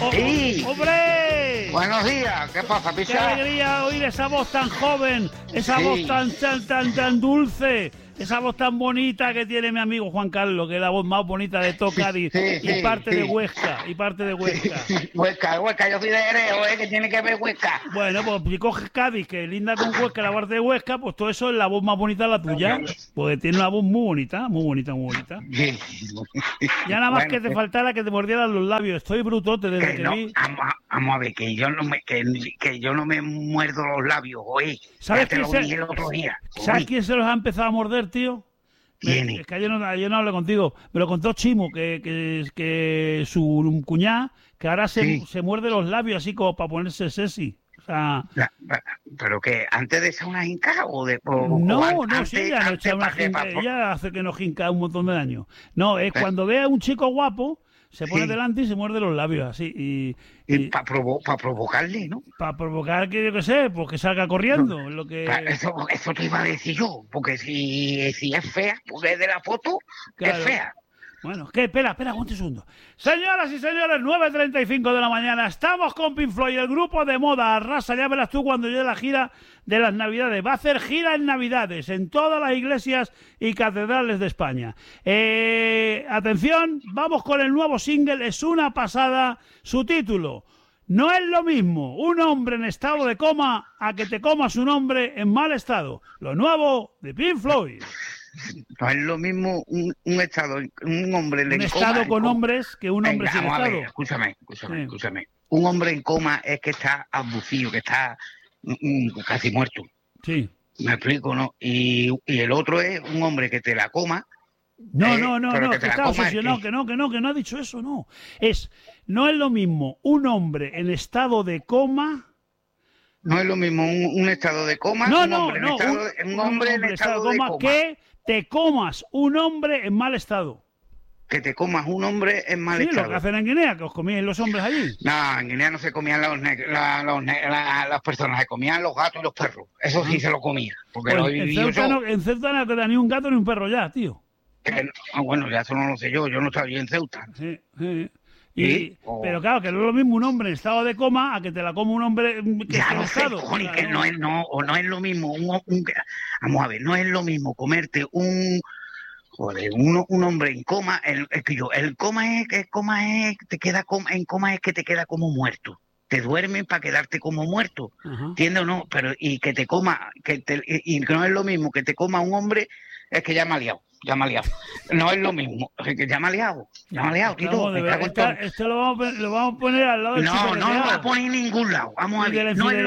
Sí. ¡Hombre! Buenos días, ¿qué pasa, ¡Qué picha? alegría oír esa voz tan joven! Esa Sí. voz tan dulce. Esa voz tan bonita que tiene mi amigo Juan Carlos, que es la voz más bonita de todo Cádiz. Y parte de Huesca. Huesca, yo soy de Jerez, que tiene que ver Huesca. Bueno, pues si coges Cádiz, que linda con Huesca, la parte de Huesca, pues todo eso es la voz más bonita la tuya. Porque tiene una voz muy bonita, muy bonita, muy bonita. Sí. Ya nada más Bueno, que te faltara que te mordieran los labios. Estoy brutote desde que que no, vi. vamos a ver, que yo no me muerdo los labios, oye. ¿Sabes Ya te quién lo se- dije el otro día. ¿Sabes Oye, quién se los ha empezado a morder, tío? ¿quién es? Es que ayer no hablé contigo. Me lo contó Chimo, que su cuñada, que ahora Sí. se muerde los labios así como para ponerse sexy. O sea, ¿Pero que antes de echar una hincada o de...? no, antes, sí, ella no antes echa una para que- jinca, para- ella hace que nos jinca un montón de daño. No, es cuando ve a un chico guapo, se pone Sí. delante y se muerde los labios así. Y para provocarle, ¿no? Para provocar que, yo qué sé, pues que salga corriendo. Lo que... Eso te iba a decir yo, porque si es fea, porque de la foto Claro. es fea. Bueno, ¿qué? Espera, aguanta un segundo. Señoras y señores, 9:35 de la mañana. Estamos con Pink Floyd, el grupo de moda. Arrasa, ya verás tú cuando llegue la gira de las Navidades. Va a hacer gira en Navidades en todas las iglesias y catedrales de España. Atención, vamos con el nuevo single. Es una pasada. Su título: no es lo mismo un hombre en estado de coma a que te comas un hombre en mal estado. Lo nuevo de Pink Floyd. No es lo mismo un hombre Un en estado coma, con hombres que un hombre Venga, sin vamos a estado. ver, escúchame. Sí. Escúchame. Un hombre en coma es que está abducido, que está casi muerto. Sí. ¿Me explico, no? Y el otro es un hombre que te la coma. No, pero que te la está comas, obsesionado, que no ha dicho eso, no. No es lo mismo un hombre en estado de coma. No es lo mismo un estado de coma, No, un hombre en estado de coma. Que te comas un hombre en mal estado. Que te comas un hombre en mal Sí, estado. lo que hacen en Guinea, que os comíais los hombres allí. No, en Guinea no se comían las personas, se comían los gatos y los perros. Eso sí se lo comían. Porque lo he vivido yo. En Ceuta no queda ni un gato ni un perro ya, tío. Bueno, ya eso no lo sé yo no estaba yo en Ceuta. Sí. ¿Sí? Pero claro, que no es lo mismo un hombre en estado de coma a que te la coma un hombre que Ya esté en no sé, estado. cojones, Claro. que no es lo mismo. Vamos a ver, no es lo mismo comerte un hombre en coma. El coma es, te queda en coma es que te queda como muerto. Te duermen para quedarte como muerto. Ajá. ¿Entiendes o no? Pero y que te coma, y que no es lo mismo que te coma un hombre, es que ya me ha liado. No es lo mismo. Es que ya me ha liado, Tito. Vamos, de verdad, esto lo vamos a poner al lado del No lo superdeseado. va a poner en ningún lado. Vamos a Y de ver. la No es lo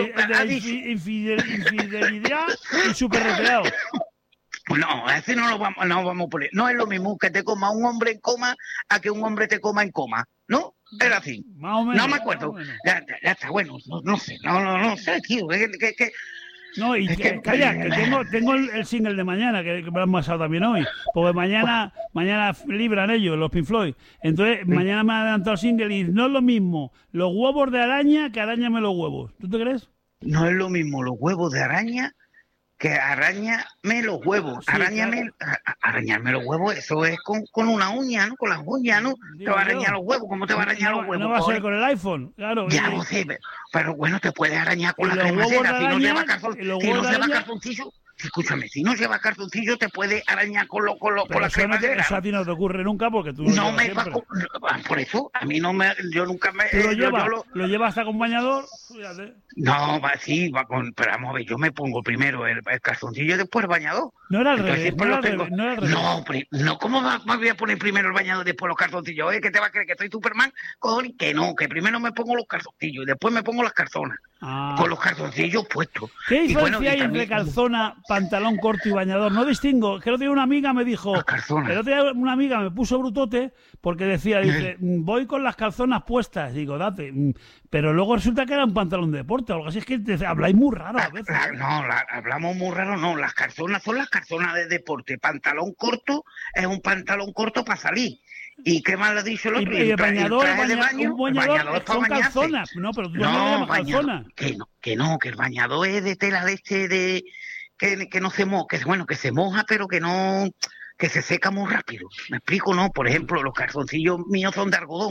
infidelidad y superdeseado. No, ese no vamos a poner. No es lo mismo que te coma un hombre en coma a que un hombre te coma en coma. ¿No? Era así. Más o menos. No me acuerdo. más o menos. Ya está, bueno. No sé. No sé, tío. No, y Es que- calla, que tengo el single de mañana, que me lo han pasado también hoy. Porque mañana libran ellos, los Pink Floyd. Entonces, mañana me han adelantado el single y no es lo mismo los huevos de araña que arañame los huevos. ¿Tú te crees? No es lo mismo los huevos de araña que arañame los huevos. Sí, Arañarme los huevos, eso es con una uña, ¿no? Con las uñas, ¿no? Digo Te va a yo. arañar los huevos. ¿Cómo te va a arañar los huevos? No va a ser cojones? con el iPhone, claro. Ya lo sé, pero bueno, te puedes arañar con Y la los huevos cremacera. de Si no araña, lleva y los si huevos no de lleva araña- calzoncillo, escúchame, si no lleva calzoncillo te puede arañar con Pero la eso, no cremacera. eso a ti no te ocurre nunca porque tú No lo me llevas va siempre. por eso, a mí no me, yo nunca me... Tú lo yo llevas, lo- lo llevas hasta con bañador, fíjate. No, sí, pero vamos a ver, yo me pongo primero el calzoncillo y después el bañador. No era al Entonces revés, siempre no lo era al tengo. revés, no era al revés. No, ¿cómo me voy a poner primero el bañador y después los calzoncillos? ¿Qué te va a creer que soy Superman? Cojones, que no, que primero me pongo los calzoncillos y después me pongo las calzonas. Ah. Con los calzoncillos puestos. ¿Qué Y diferencia bueno, y hay también- entre calzona, pantalón corto y bañador? No distingo. Que el otro día una amiga me dijo... Las calzonas. El otro día una amiga me puso brutote porque decía, dice, voy con las calzonas puestas. Digo, date. Pero luego resulta que era un pantalón de deporte o algo así. Es que habláis muy raro a veces. Hablamos muy raro, no. Las calzonas son las calzonas de deporte. Pantalón corto es un pantalón corto para salir. ¿Y qué más le ha dicho el otro? Y el bañador, traje de baño, un el bañador bañador es para son bañarse. calzonas. No, pero tú no le llamas calzona. Que el bañador es de tela de que no se moja, que se moja, pero que no, que se seca muy rápido. ¿Me explico? No, por ejemplo, los calzoncillos míos son de algodón.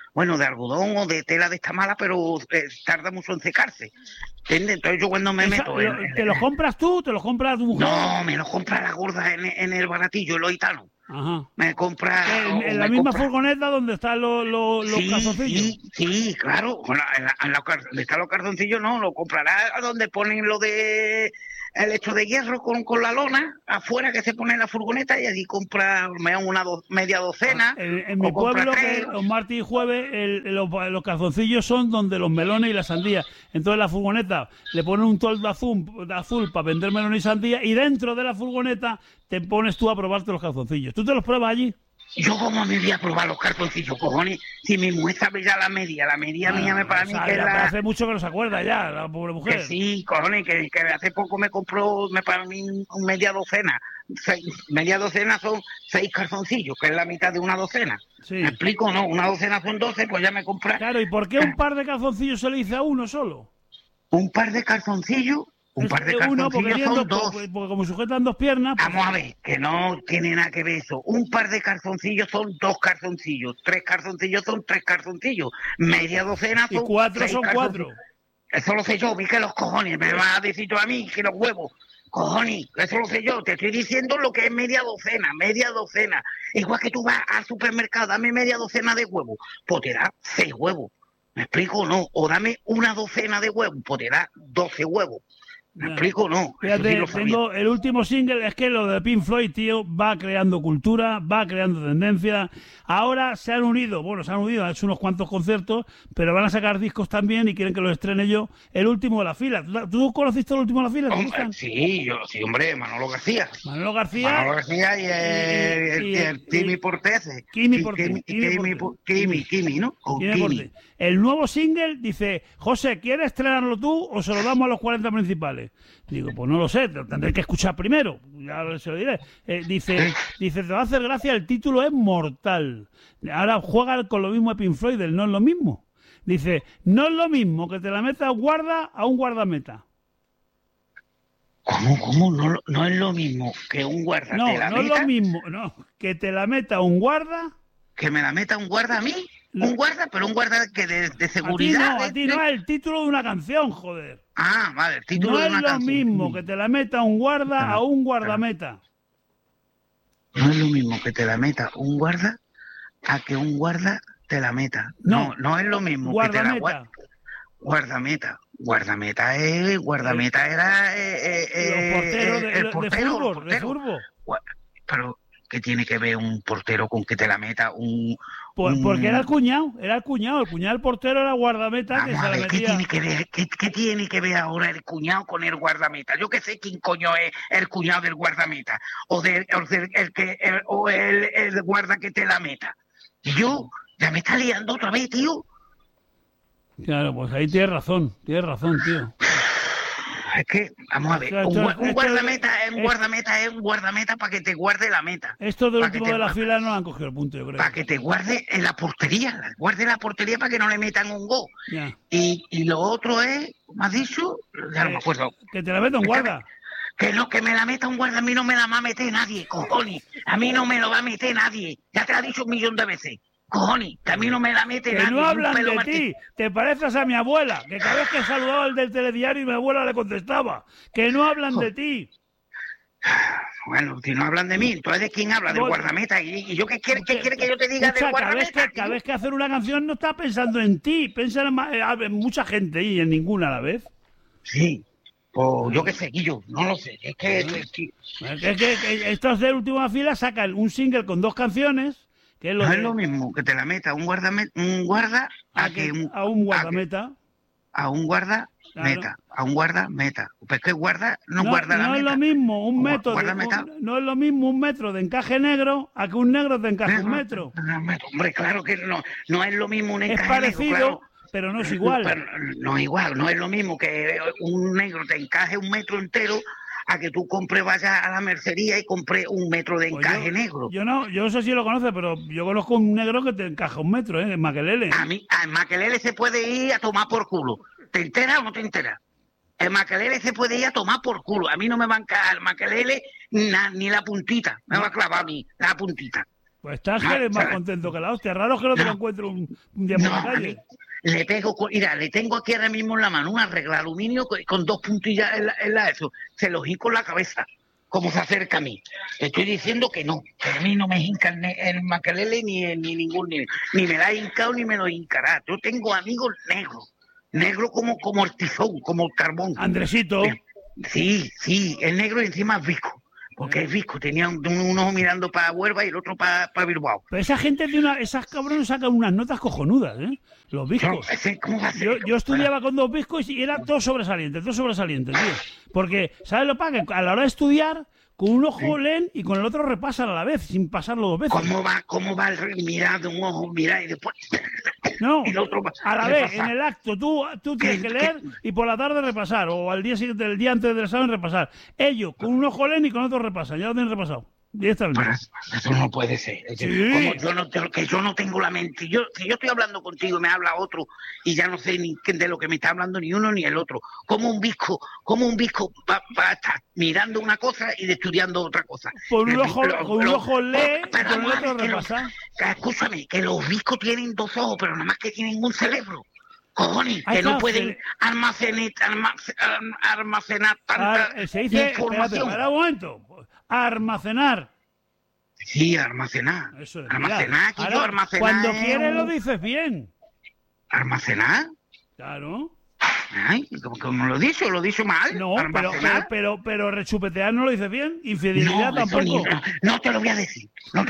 bueno, de algodón o de tela de esta mala, pero tarda mucho en secarse. ¿Entiendes? Entonces yo cuando me meto... ¿Te los compras tú? ¿Te los compras tu mujer? No, me los compra la gorda en el baratillo, en los gitanos. Ajá. Me compra... En la misma furgoneta donde están los calzoncillos. Sí, claro. Donde están los calzoncillos no, lo comprará a donde ponen lo de... el hecho de hierro con la lona afuera que se pone en la furgoneta y allí compra media docena. En mi pueblo, que los martes y jueves, los calzoncillos son donde los melones y la sandía. Entonces la furgoneta le ponen un toldo azul para vender melones y sandía y dentro de la furgoneta te pones tú a probarte los calzoncillos. ¿Tú te los pruebas allí? Yo como me voy a probar los calzoncillos, cojones, si mi mujer sabe ya la media mía para mí que es la... Hace mucho que no se acuerda ya, la pobre mujer. Que sí, cojones, que hace poco me compró para mí media docena. Media docena son 6 calzoncillos, que es la mitad de una docena. Sí. ¿Me explico? No, una docena son 12, pues ya me compré... Claro, ¿y por qué un par de calzoncillos se le dice a uno solo? Un par de calzoncillos... Un par de calzoncillos son 2. Porque como sujetan 2 piernas... Pues... Vamos a ver, que no tiene nada que ver eso. Un par de calzoncillos son 2 calzoncillos. 3 calzoncillos son 3 calzoncillos. Media docena son... Y 4 son 4. Eso lo sé yo, vi que los cojones. Me vas a decir tú a mí que los huevos. Cojones, eso lo sé yo. Te estoy diciendo lo que es media docena. Igual que tú vas al supermercado, dame media docena de huevos. Pues te da 6 huevos. ¿Me explico o no? O dame una docena de huevos. Pues te da 12 huevos. ¿Me explico? No. Fíjate, tengo el último single, es que lo de Pink Floyd, tío, va creando cultura, va creando tendencia. Ahora se han unido, han hecho unos cuantos conciertos, pero van a sacar discos también y quieren que los estrene yo. El último de la fila. ¿Tú conociste el último de la fila? Sí, hombre, Manolo García. Manolo García y el Kimi Portese. Kimi, ¿no? Kimi. El nuevo single dice, José, ¿quieres estrenarlo tú o se lo damos a los 40 principales? Digo, pues no lo sé, te tendré que escuchar primero, ya se lo diré. Dice, te va a hacer gracia, el título es mortal. Ahora juega con lo mismo de Pink Floyd, no es lo mismo. Dice, no es lo mismo que te la meta guarda a un guardameta. ¿Cómo? No es lo mismo que un guarda. No es lo mismo, que te la meta un guarda. ¿Que me la meta un guarda a mí? Un guarda, pero un guarda que de seguridad. A ti no, es el título de una canción, joder. Ah, vale, el título de una canción. No es lo mismo que te la meta un guarda a un guardameta. No es lo mismo que te la meta un guarda a que un guarda te la meta. No es lo mismo guardameta. Que te la Guardameta era el portero de fútbol. Pero ¿qué tiene que ver un portero con que te la meta Porque era el cuñado del portero era guardameta. Vamos que se a ver, la metía... ¿qué tiene que ver ahora el cuñado con el guardameta? Yo que sé quién coño es el cuñado del guardameta o el guarda que te la meta. Yo, ya me está liando otra vez, tío. Claro, pues ahí tienes razón, tío. Es que, vamos a ver, un guardameta es un guardameta para que te guarde la meta. Esto del último de la fila no han cogido el punto, yo creo. Para que te guarde en la portería, para que no le metan un gol. Ya. Y lo otro es, ¿me has dicho? Ya no me acuerdo. Que te la meta un guarda. Que me la meta un guarda, a mí no me la va a meter nadie, cojones. A mí no me lo va a meter nadie. Ya te lo he dicho 1.000.000 de veces. Cojones, que a mí no me la mete nadie. Que no hablan de ti, te pareces a mi abuela, que cada vez que saludaba el del telediario mi abuela le contestaba. Que no hablan de ti. Bueno, si no hablan de mí, entonces ¿de quién habla? Del guardameta. ¿Y yo qué quiere que yo te diga del guardameta? Cada vez que hacer una canción no está pensando en ti, piensa en mucha gente y en ninguna a la vez. Sí. Pues yo qué sé, Guillo, no lo sé. Es que estos de última fila sacan un single con 2 canciones. Que es no es lo mismo que te la meta un guarda a un guardameta. A un guarda meta. A un guarda meta. Pues que guarda no guarda la meta. No es lo mismo no es lo mismo un metro de encaje negro a que un negro te encaje un metro. Hombre, claro que no es lo mismo un encaje negro. Es parecido, claro. Pero no es igual. Pero no es igual, no es lo mismo que un negro te encaje un metro entero a que tú vayas a la mercería y compres un metro de encaje negro. Yo no sé si lo conoces, pero yo conozco un negro que te encaja un metro, en Makelele. En Makelele se puede ir a tomar por culo. ¿Te enteras o no te enteras? En Makelele se puede ir a tomar por culo. A mí no me va a encajar el Makelele ni la puntita. Me va a clavar a mí la puntita. Pues estás que eres más contento que la hostia. Raro que no te lo encuentre un día por la calle. Le pego, mira, le tengo aquí ahora mismo en la mano una regla de aluminio con 2 puntillas eso. Se los hinco en la cabeza, como se acerca a mí. Le estoy diciendo que no, que a mí no me hinca el makelele ni ningún, ni me la ha hincado ni me lo hincará. Yo tengo amigos negros como el tizón, como el carbón. Andresito. Sí, es negro y encima es visco. Porque es visco, tenía un ojo mirando para Huelva y el otro para Bilbao. Pero esa gente esas cabrones sacan unas notas cojonudas, ¿eh? Los viscos. ¿Cómo va a ser? Yo estudiaba con 2 viscos y era todo sobresaliente, tío. Porque, ¿sabes lo que pasa? Que a la hora de estudiar, con un ojo leen y con el otro repasan a la vez, sin pasarlo 2 veces. ¿Cómo va el mirar de un ojo, mirar y después... No, y el otro a la vez, en el acto, tú tienes que leer y por la tarde repasar, o al día siguiente, el día antes del examen repasar. Ellos, con un ojo leen y con otro repasan, ya lo tienen repasado. Directamente. Eso no puede ser. Sí. Como yo no tengo la mente. Si yo estoy hablando contigo y me habla otro y ya no sé ni de lo que me está hablando ni uno ni el otro. Como un visco va a estar mirando una cosa y estudiando otra cosa. Con un ojo lee y con el otro repasa. Escúchame, que los viscos tienen 2 ojos, pero nada más que tienen un cerebro. Cojones, Ahí que no está, pueden almacenar tanta se dice, información. espera un momento. Almacenar. Sí, almacenar. Eso es, almacenar, aquí yo almacenar. Cuando quieres lo dices bien. ¿Almacenar? Claro. Ay, ¿cómo lo he dicho mal? No, pero rechupetear no lo dices bien. Infidelidad tampoco. No te lo voy a decir. No.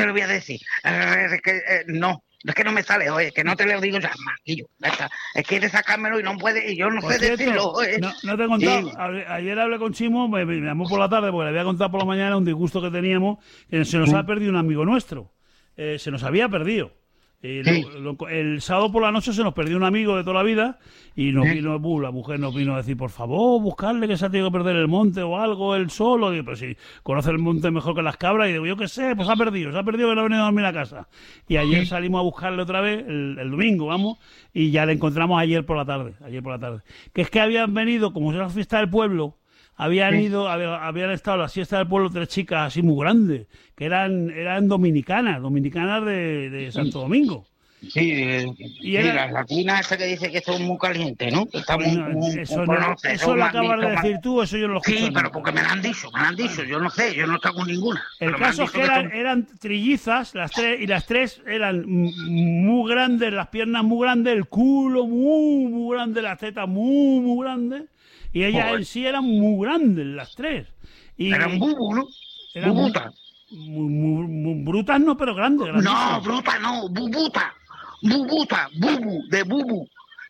Es que no me sale, oye, que no te lo digo ya más, Guillo. Es que quiere sacármelo y no puede, y yo no sé decirlo, oye. No te he contado, Sí. Ayer hablé con Chimo, me llamó por la tarde porque le había contado por la mañana un disgusto que teníamos, que se nos ha perdido un amigo nuestro. Se nos había perdido. Sí. El sábado por la noche se nos perdió un amigo de toda la vida y la mujer nos vino a decir, por favor, buscarle, que se ha tenido que perder el monte o algo, él solo. Digo, pues si conoce el monte mejor que las cabras. Y digo, yo qué sé, pues se ha perdido que no ha venido a dormir a casa. Y ayer salimos a buscarle otra vez, el domingo, vamos, y ya le encontramos ayer por la tarde. Que es que habían venido, como era la fiesta del pueblo, habían estado a la siesta del pueblo 3 chicas así muy grandes, que eran dominicanas de Santo Domingo. Sí, la latina esa que dice que esto es muy caliente, ¿no? Que está eso lo acabas de decir tú, eso yo no lo escuché. Sí, pero porque me lo han dicho, yo no sé, yo no estoy con ninguna. El caso es que eran trillizas, las tres eran muy grandes, las piernas muy grandes, el culo muy grande, las tetas muy grandes. Y ellas en sí eran muy grandes, las 3. Eran bubu, ¿no? Eran bubutas. Muy brutas no, pero grandes. No, bruta no, bubuta. Bubu, de bubu.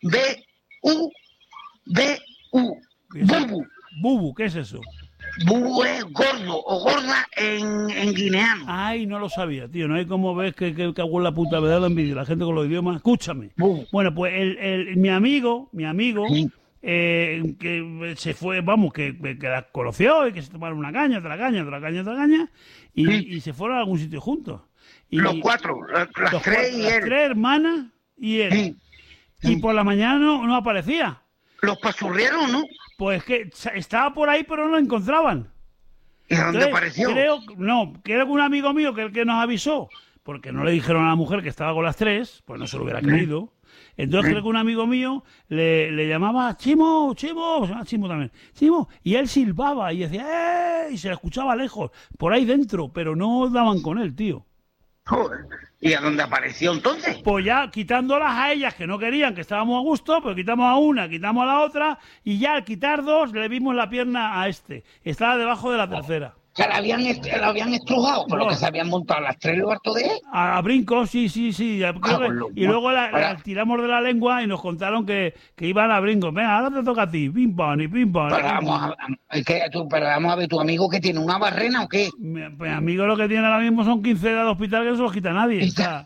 B-U-B-U. Bubu. Bubu, ¿qué es eso? Bubu es gordo o gorda en guineano. Ay, no lo sabía, tío. No hay como ves que hago la puta, me da la envidia. La gente con los idiomas. Escúchame. Bubu. Bueno, pues mi amigo... Sí. Que se fue, vamos, que la conoció y que se tomaron una caña, otra caña y se fueron a algún sitio juntos. Y los 4, las 3 y él. Las 3 hermanas y él. Sí. Y por la mañana no aparecía. Los pasurrieron, ¿no? Pues que estaba por ahí pero no lo encontraban. ¿Y dónde apareció? Creo que un amigo mío que el que nos avisó, porque no le dijeron a la mujer que estaba con las 3, pues no se lo hubiera creído. Entonces creo que un amigo mío le llamaba Chimo, se llama Chimo también, Chimo, y él silbaba y decía y se le escuchaba lejos, por ahí dentro, pero no daban con él, tío. Joder. ¿Y a dónde apareció entonces? Pues ya quitándolas a ellas que no querían, que estábamos a gusto, pues quitamos a una, quitamos a la otra, y ya al quitar 2 le vimos la pierna a este. Estaba debajo de la tercera. Que la habían estrujado, pero que se habían montado las 3 lo harto de él. A brincos, sí. Y luego la tiramos de la lengua y nos contaron que iban a brincos. Venga, ahora te toca a ti, pim pam y pim pam. Pero vamos a ver, ¿tu amigo que tiene una barrena o qué? Mi amigo lo que tiene ahora mismo son 15 días de hospital que no se los quita nadie. Está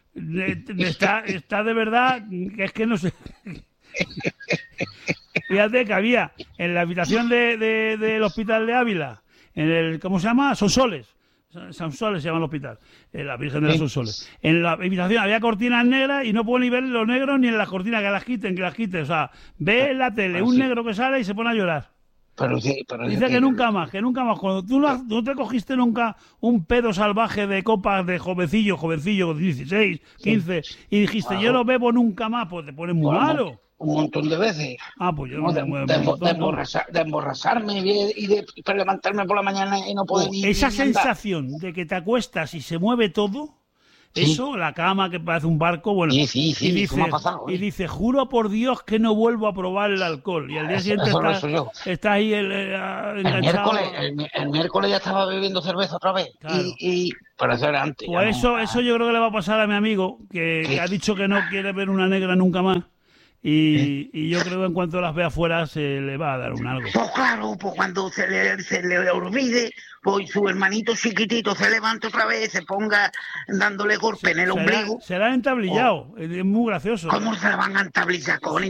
de verdad, que es que no sé. Fíjate que había en la habitación del hospital de Ávila, en el, ¿cómo se llama? Sonsoles se llama el hospital, la Virgen de las Sonsoles. En la habitación había cortinas negras y no puedo ni ver los negros ni en las cortinas, que las quiten. O sea, ve en la tele un negro que sale y se pone a llorar. Dice que nunca más. Cuando tú no te cogiste nunca un pedo salvaje de copas de jovencillo, 16, 15, y dijiste, Claro. yo no bebo nunca más, pues te pones muy malo. Un montón de veces. Pues yo No, no me muevo un montón, no. de emborracharme y para levantarme por la mañana y no poder ni Esa ni andar. sensación de que te acuestas y se mueve todo, Sí. eso, la cama que parece un barco, bueno, Sí, y eso me ha pasado, y dice, juro por Dios que no vuelvo a probar el alcohol. Y al día siguiente eso lo sé yo. está ahí enganchado. El miércoles ya estaba bebiendo cerveza otra vez. Claro. Pero eso era antes. Pues eso yo creo que le va a pasar a mi amigo, que ha dicho que no quiere ver una negra nunca más. Y yo creo que en cuanto las vea afuera se le va a dar un algo. Pues claro, pues cuando se le olvide, pues su hermanito chiquitito se levanta otra vez, se ponga dándole golpe en el ombligo. Será entablillado, es muy gracioso. ¿Cómo se la van a entablillar con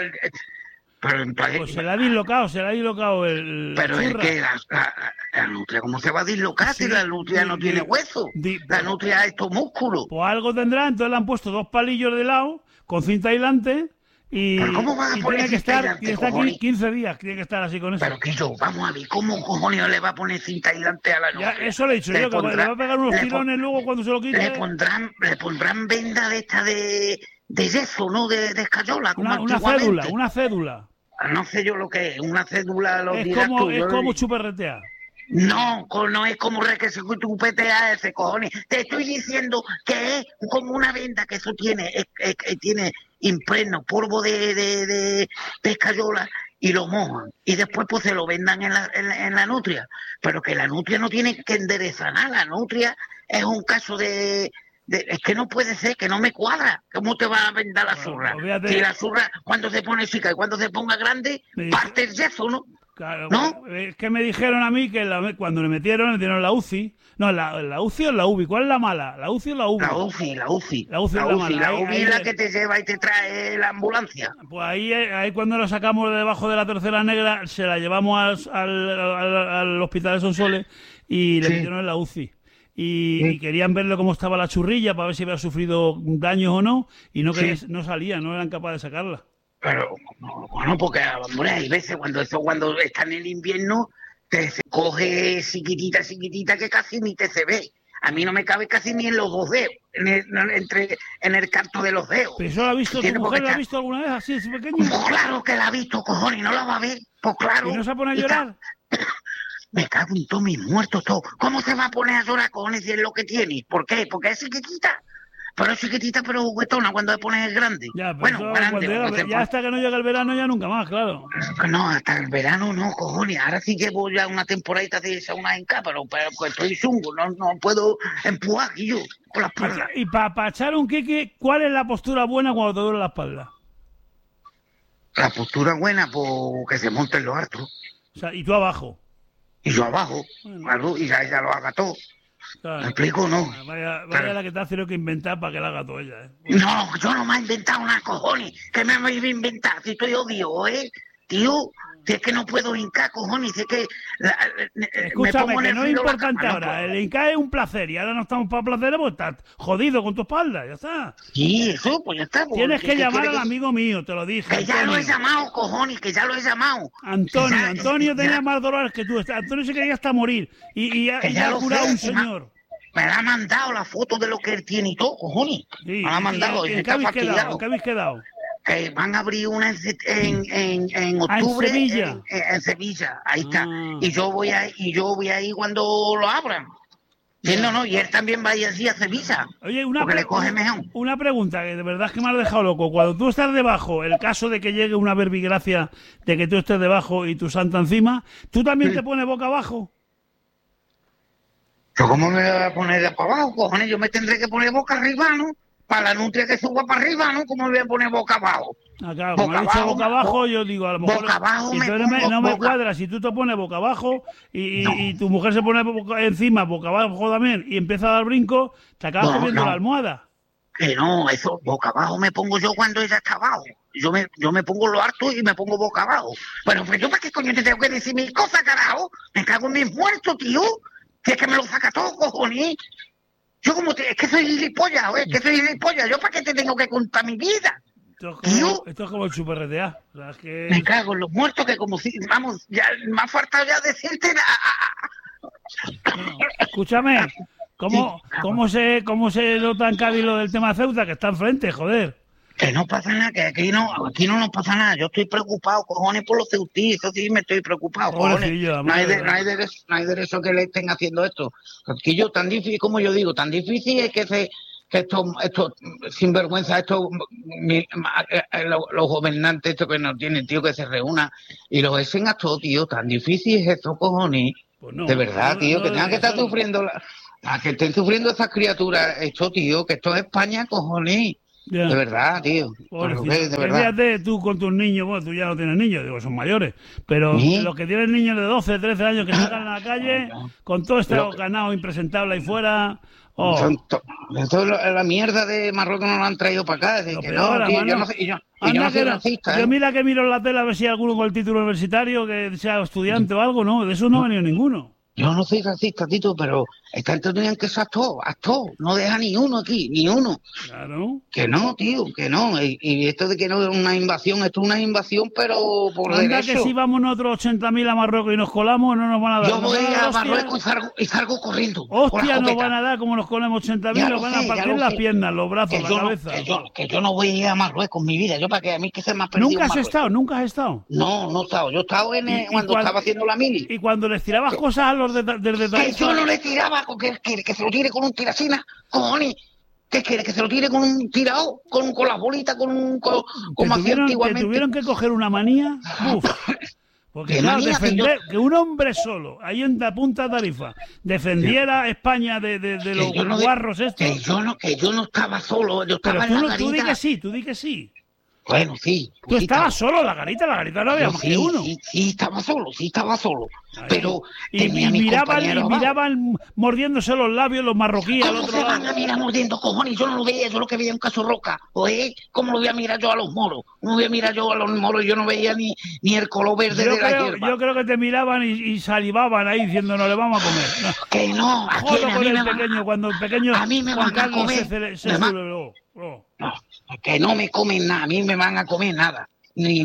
pero entonces, Pues se le ha dislocado el pero es churra. que la nutria, ¿cómo se va a dislocar si la nutria no tiene hueso? La nutria es todo músculo. Pues algo tendrá, entonces le han puesto 2 palillos de lado con cinta aislante y, ¿Pero cómo van a y poner tiene que cinta estar, aislante, tiene que estar cojones? 15 días, tiene que estar así con eso. Pero que yo, vamos a ver, ¿cómo cojones le va a poner cinta aislante a la Ya, nutria? eso le he dicho yo, que le va a pegar unos tirones luego cuando se lo quite. Le pondrán venda de esta de yeso, ¿no? De escayola, como antiguamente. Una cédula. No sé yo lo que es, una cédula lo dirás tú. Es como chuperretear. No es como que se tu PTA ese, cojones. Te estoy diciendo que es como una venda que eso tiene impregno, polvo de escayola y lo mojan. Y después pues se lo vendan en la nutria. Pero que la nutria no tiene que enderezar nada. La nutria es un caso es que no puede ser, que no me cuadra. ¿Cómo te va a vendar la zurra? Olvídate. Si la zurra, cuando se pone chica y cuando se ponga grande, parte el yeso, ¿no? Claro, ¿no? Es que me dijeron a mí que cuando le metieron la UCI. No, la UCI o la UBI. ¿Cuál es la mala? ¿La UCI o la UBI? La UCI. La UCI es la mala. La UCI es la que te lleva y te trae la ambulancia. Pues ahí cuando la sacamos de debajo de la tercera negra, se la llevamos al hospital de Sonsoles y le metieron en la UCI. Y querían verle cómo estaba la churrilla para ver si había sufrido daños o no, y no salía, no eran capaces de sacarla. Pero, bueno, porque, hombre, hay veces cuando está en el invierno, se coge chiquitita que casi ni te se ve. A mí no me cabe casi ni en los 2 dedos, en el canto de los dedos. ¿Pero eso lo ha visto tu mujer? ¿Lo ha visto alguna vez así, ese pequeño? Pues claro que la ha visto, cojones, no la va a ver. Pues claro. ¿Y no se pone a llorar? Me cago en todos mis muertos, todo. ¿Cómo se va a poner a llorar, cojones, si es lo que tiene? ¿Por qué? Porque es chiquitita. Pero es chiquitita, pero juguetona cuando se pone grande. Ya, pero ya hasta que no llega el verano, ya nunca más, claro. No, hasta el verano no, cojones. Ahora sí llevo ya una temporadita de sauna en casa, pero estoy chungo, no puedo empujar aquí yo con la espalda. Y para echar un kiki, ¿cuál es la postura buena cuando te duele la espalda? La postura buena, pues que se monten los hartos. O sea, y tú abajo. Y yo abajo, claro, y ya ella lo haga todo. Claro. ¿Me explico? No. Vaya la que te ha tenido que inventar para que la haga todo ella, ¿eh? No, yo no me he inventado una cojones. ¿Qué me voy a inventar? Si estoy odio, ¿eh? Tío, si es que no puedo hincar, cojones, si es que... Escúchame, que no es importante ahora. El hincar es un placer y ahora no estamos para placer, pues estás jodido con tu espalda, ya está. Sí, eso, pues ya está. Pues, tienes que llamar al amigo mío, te lo dije. Que ya lo he llamado, cojones, que ya lo he llamado. Antonio tenía más dolores que tú. Antonio se quería hasta morir y ya ha curado un señor. Me la ha mandado la foto de lo que él tiene y todo, cojones. Sí, me la ha mandado. ¿En qué habéis quedado? Que van a abrir una en octubre. ¿En Sevilla? En Sevilla, ahí está. Y yo voy a ir cuando lo abran. No, y él también va a ir así a Sevilla. Oye, porque le coge mejor. Una pregunta, que de verdad es que me has dejado loco. Cuando tú estás debajo, el caso de que llegue una verbigracia de que tú estés debajo y tu santa encima, ¿tú también te pones boca abajo? ¿Pero cómo me voy a poner para abajo, cojones? Yo me tendré que poner boca arriba, ¿no? Para la nutria que suba para arriba, ¿no? ¿Cómo me voy a poner boca abajo? Ah, claro, como he dicho boca abajo, yo digo, a lo mejor... Boca abajo no me cuadra, si tú te pones boca abajo y tu mujer se pone encima, boca abajo también, y empieza a dar brinco, te acabas comiendo la almohada. Que no, eso, boca abajo me pongo yo cuando ella está abajo. Yo me pongo lo harto y me pongo boca abajo. Bueno, pues yo para qué coño te tengo que decir mis cosas, carajo. Me cago en mis muertos, tío. Si es que me lo saca todo, cojones. Yo es que soy gilipollas, ¿eh? Que soy gilipollas. ¿Yo para qué te tengo que contar mi vida? Esto es como el Super RTA. O sea, es que... Me cago en los muertos, que como si, vamos, ya me ha faltado ya decirte Bueno, escúchame, ¿cómo se nota en Cádiz lo del tema Ceuta, que está enfrente, joder? Que no pasa nada, que aquí no nos pasa nada. Yo estoy preocupado, cojones, por los ceutíes, eso sí me estoy preocado, cojones. No hay derecho que le estén haciendo esto. Que yo, tan difícil, como yo digo, tan difícil es que estos sinvergüenza, los gobernantes, estos que no tienen, tío, que se reúnan y los echen a todos, tío, tan difícil es esto, cojones. Pues no, de verdad, tío, que tengan que estar sufriendo, que estén sufriendo esas criaturas, esto, tío, que esto es España, cojones. Ya. De verdad, tío. De verdad. Fíjate, tú con tus niños, bueno, tú ya no tienes niños, digo, son mayores, pero ¿Sí? los que tienen niños de 12, 13 años que salgan a la calle con todo este ganado impresentable ahí fuera... Esto es la mierda de Marruecos, no lo han traído para acá. De que no, tío, yo no soy racista. Yo mira que miro en la tele a ver si hay alguno con el título universitario que sea estudiante o algo, ¿no? De eso no ha venido ninguno. Yo no soy racista, Tito, pero esta gente tenían que ser todos, no deja ni uno aquí, ni uno. Claro. Que no, tío, que no. Y esto de que no es una invasión, esto es una invasión, pero por Anda derecho. Que si vamos nosotros 80.000 a Marruecos y nos colamos, no nos van a dar. Yo voy a Marruecos y salgo corriendo. Hostia, nos van a dar como nos colemos 80.000, nos van a partir las piernas, los brazos, la cabeza. Que yo no voy a ir a Marruecos en mi vida, yo para que a mí que ser más perdido. ¿Nunca has estado? No he estado. Yo he estado cuando estaba haciendo la mili. Y cuando les tirabas cosas a los desde que yo no le tiraba, que se lo tire con un tiracina, cojones. ¿Qué quiere? ¿Que se lo tire con un tirado? ¿Con las bolitas? Como hacía antiguamente? ¿Te tuvieron que coger una manía? Uf. Porque claro, defender que un hombre solo, ahí en la punta Tarifa, defendiera a España de los guarros estos. Que yo no estaba solo, yo estaba en la garita. Tú di que sí. Bueno, sí. Tú estabas solo en la garita no había más que uno. Sí, estaba solo. Ahí. Pero y miraban mordiéndose los labios los marroquíes al otro lado. ¿Cómo se van a mirar mordiendo, cojones? Yo no lo veía, yo lo que veía un caso roca. Oye, ¿cómo lo voy a mirar yo a los moros? ¿Cómo voy a mirar yo a los moros? Yo no veía ni el color verde de la hierba. Yo creo que te miraban y salivaban ahí diciendo, no le vamos a comer. No. Que no, cuando el pequeño a mí me Juan van a Carlos comer. se celebró. No, que no me comen nada, a mí me van a comer nada. Ni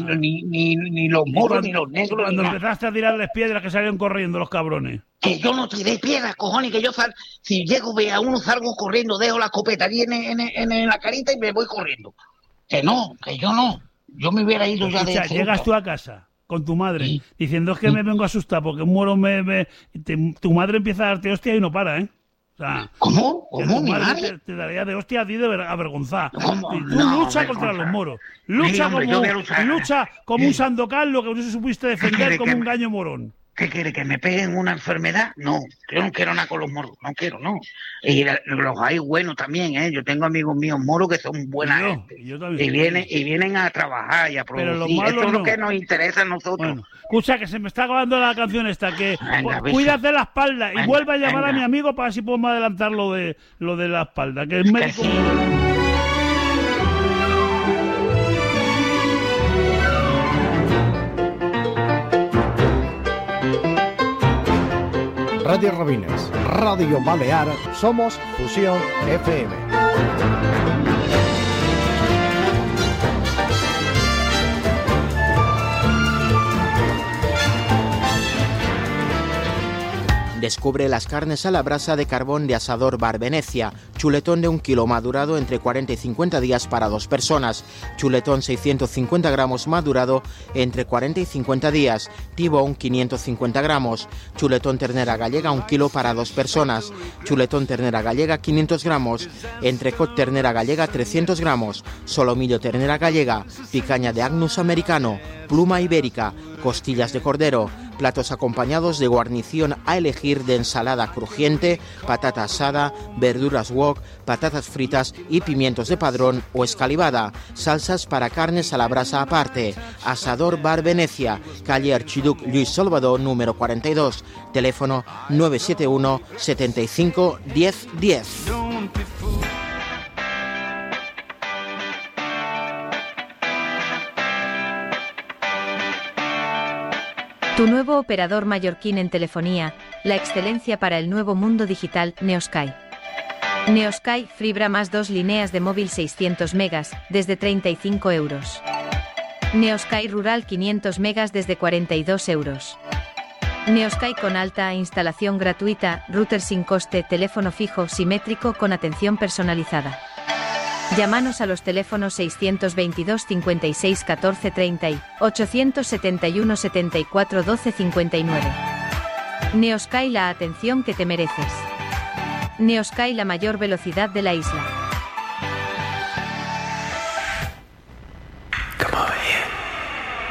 los moros, ni los negros. Cuando empezaste a tirarles piedras que salieron corriendo los cabrones. Que yo no tiré piedras, cojones, que yo si llego a uno salgo corriendo, dejo la escopeta allí en la carita y me voy corriendo. Que yo no. Yo me hubiera ido ya de fruto. Llegas tú a casa con tu madre diciendo es que me vengo a asustar porque un moro tu madre empieza a darte hostia y no para, ¿eh? O sea, ¿Cómo? Mi madre te daría de hostia a ti de avergonzar. ¿Cómo? Y tú lucha contra los moros. Lucha como un Sandokan, lo que no se supiste defender como un gaño morón. ¿Qué quiere? ¿Que me peguen una enfermedad? No, yo no quiero nada con los moros, no quiero. Y los hay buenos también, ¿eh? Yo tengo amigos míos moros que son buena gente. Y vienen a trabajar y a producir. Esto es lo que nos interesa a nosotros. Bueno, escucha, que se me está acabando la canción esta, que cuídate la espalda y vuelve a llamar a mi amigo para ver si podemos adelantar lo de la espalda, que es médico. Radio Robines, Radio Balear, somos Fusión FM. Descubre las carnes a la brasa de carbón de Asador Bar Venecia. Chuletón de 1 kilo madurado entre 40 y 50 días para 2 personas. Chuletón 650 gramos madurado entre 40 y 50 días. Tibón 550 gramos. Chuletón ternera gallega 1 kilo para 2 personas. Chuletón ternera gallega 500 gramos. Entrecot ternera gallega 300 gramos. Solomillo ternera gallega. Picaña de Agnus americano. Pluma ibérica. Costillas de cordero. Platos acompañados de guarnición a elegir de ensalada crujiente, patata asada, verduras wok, patatas fritas y pimientos de padrón o escalivada. Salsas para carnes a la brasa aparte. Asador Bar Venecia, calle Archiduc Luis Salvador, número 42. Teléfono 971 75 10 10. Tu nuevo operador mallorquín en telefonía, la excelencia para el nuevo mundo digital, Neosky. Neosky Fibra más 2 líneas de móvil 600 megas, desde 35 euros. Neosky Rural 500 megas desde 42 euros. Neosky con alta instalación gratuita, router sin coste, teléfono fijo simétrico con atención personalizada. Llámanos a los teléfonos 622 56 14 30 y 871 74 12 59. Neosky, la atención que te mereces. Neosky, la mayor velocidad de la isla.